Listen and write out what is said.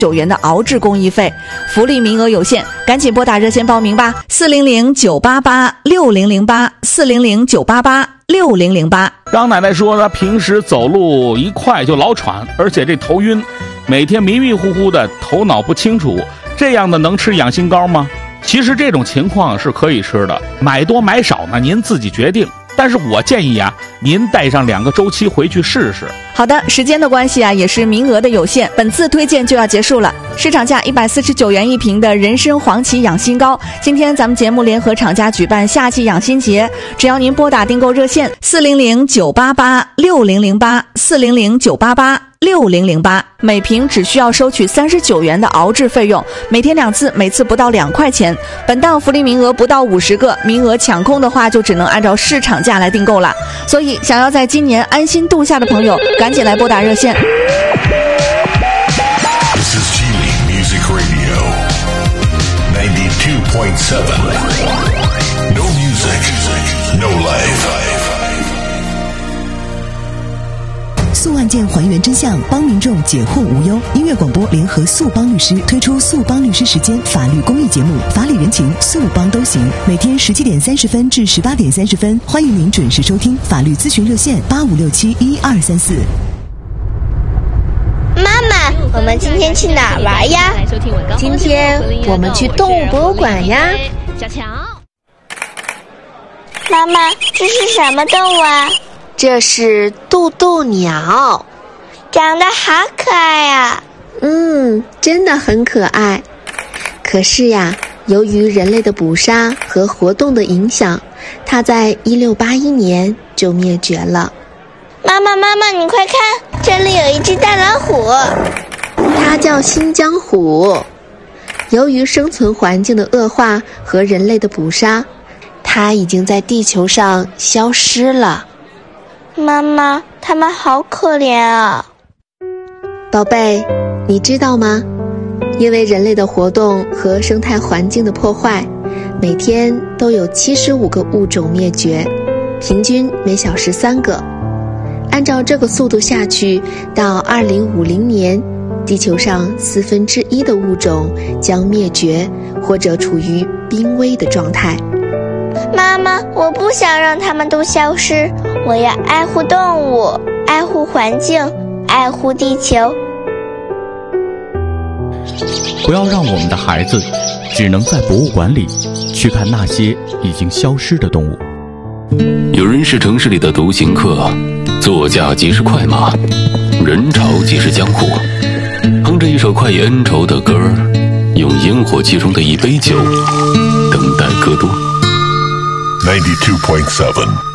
元的熬制工艺费，福利名额有限，赶紧拨打热线报名吧，400-988-6008，400-988-6008。 张奶奶说她平时走路一快就老喘，而且这头晕，每天迷迷糊糊的，头脑不清楚，这样的能吃养心膏吗？其实这种情况是可以吃的，买多买少呢，您自己决定。但是我建议啊，您带上2个周期回去试试。 好的，时间的关系啊，也是名额的有限，本次推荐就要结束了。市场价149元一瓶的人参黄芪养心膏，今天咱们节目联合厂家举办夏季养心节，只要您拨打订购热线400-988-6008，400-988-6008，每瓶只需要收取39元的熬制费用，每天2次，每次不到2块钱。本档福利名额不到50个，名额抢空的话就只能按照市场价来订购了。所以想要在今年安心度夏的朋友，赶紧来拨打热线。 This is Geely Music Radio 92.7. No music, no life. 诉案件还原真相，帮民众解惑无忧。音乐广播联合速帮律师推出速帮律师时间法律公益节目，法理人情速帮都行，每天17点30分至18点30分，欢迎您准时收听。法律咨询热线85671234。 妈妈，我们今天去哪儿玩呀？ 今天我们去动物博物馆呀。 小乔， 妈妈，这是什么动物啊？ 这是渡渡鸟， 长得好可爱啊。 真的很可爱。可是呀，由于人类的捕杀和活动的影响，它在1681年就灭绝了。 妈妈，你快看，这里有一只大老虎。 它叫新疆虎。由于生存环境的恶化和人类的捕杀，它已经在地球上消失了。 妈妈，它们好可怜啊。 宝贝，你知道吗？因为人类的活动和生态环境的破坏，每天都有75个物种灭绝，平均每小时3个。按照这个速度下去，到2050年，地球上1/4的物种将灭绝或者处于濒危的状态。 妈妈，我不想让它们都消失，我要爱护动物，爱护环境，爱护地球。 不要让我们的孩子只能在博物馆里去看那些已经消失的动物。 有人是城市里的独行客，座驾即是快马，人潮即是江湖。哼着一首快意恩仇的歌，用烟火气中的一杯酒等待戈多。 92.7